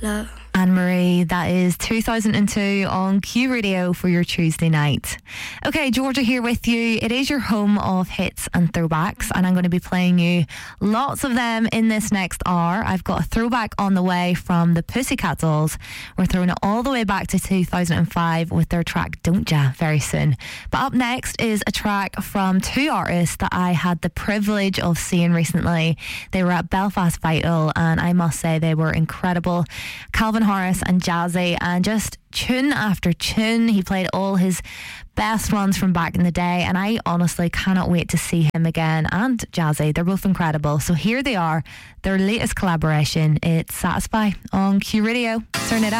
Love. Anne-Marie, that is 2002 on Q Radio for your Tuesday night. Okay, Georgia here with you. It is your home of hits and throwbacks, and I'm going to be playing you lots of them in this next hour. I've got a throwback on the way from the Pussycat Dolls. We're throwing it all the way back to 2005 with their track Don't Ya very soon. But up next is a track from two artists that I had the privilege of seeing recently. They were at Belfast Vital, and I must say they were incredible. Calvin Harris and Jazzy, and just tune after tune. He played all his best ones from back in the day, and I honestly cannot wait to see him again. And Jazzy, they're both incredible. So here they are, their latest collaboration. It's Satisfy on Q Radio. Turn it up.